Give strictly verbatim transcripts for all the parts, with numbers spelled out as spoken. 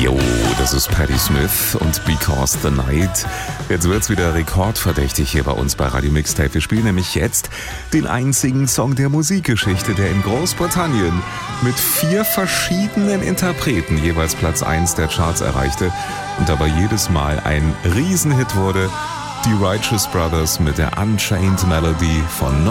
Jo, das ist Patti Smith und Because the Night. Jetzt wird's wieder rekordverdächtig hier bei uns bei Radio Mixtape. Wir spielen nämlich jetzt den einzigen Song der Musikgeschichte, der in Großbritannien mit vier verschiedenen Interpreten jeweils Platz eins der Charts erreichte und dabei jedes Mal ein Riesenhit wurde. Die Righteous Brothers mit der Unchained Melody von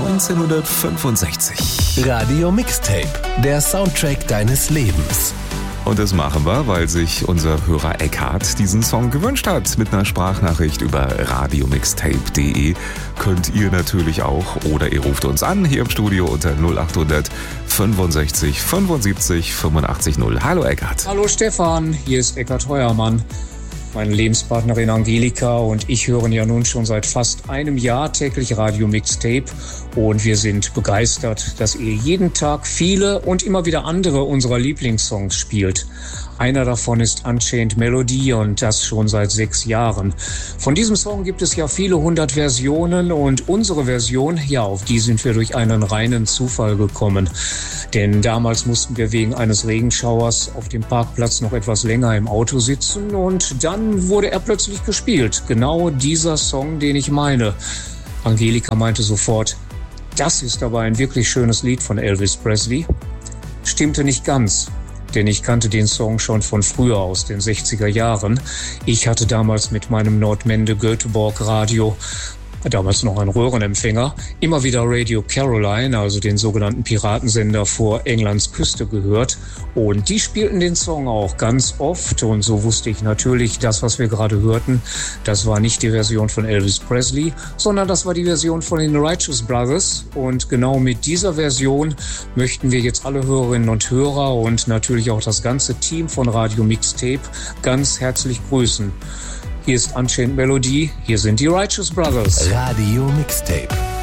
neunzehnhundertfünfundsechzig. Radio Mixtape, der Soundtrack deines Lebens. Und das machen wir, weil sich unser Hörer Eckhard diesen Song gewünscht hat. Mit einer Sprachnachricht über radiomixtape punkt de könnt ihr natürlich auch, oder ihr ruft uns an hier im Studio unter null acht hundert fünfundsechzig fünfundsiebzig fünfundachtzig null. Hallo Eckhard. Hallo Stefan, hier ist Eckhard Heuermann. Meine Lebenspartnerin Angelika und ich hören ja nun schon seit fast einem Jahr täglich Radio Mixtape und wir sind begeistert, dass ihr jeden Tag viele und immer wieder andere unserer Lieblingssongs spielt. Einer davon ist Unchained Melody und das schon seit sechs Jahren. Von diesem Song gibt es ja viele hundert Versionen und unsere Version, ja, auf die sind wir durch einen reinen Zufall gekommen. Denn damals mussten wir wegen eines Regenschauers auf dem Parkplatz noch etwas länger im Auto sitzen und dann wurde er plötzlich gespielt. Genau dieser Song, den ich meine. Angelika meinte sofort, das ist aber ein wirklich schönes Lied von Elvis Presley. Stimmte nicht ganz. Denn ich kannte den Song schon von früher aus den sechziger Jahren. Ich hatte damals mit meinem Nordmende-Göteborg-Radio, damals noch ein Röhrenempfänger, immer wieder Radio Caroline, also den sogenannten Piratensender vor Englands Küste gehört. Und die spielten den Song auch ganz oft. Und so wusste ich natürlich, das, was wir gerade hörten, das war nicht die Version von Elvis Presley, sondern das war die Version von den Righteous Brothers. Und genau mit dieser Version möchten wir jetzt alle Hörerinnen und Hörer und natürlich auch das ganze Team von Radio Mixtape ganz herzlich grüßen. Hier ist Unchained Melody, hier sind die Righteous Brothers. Radio Mixtape.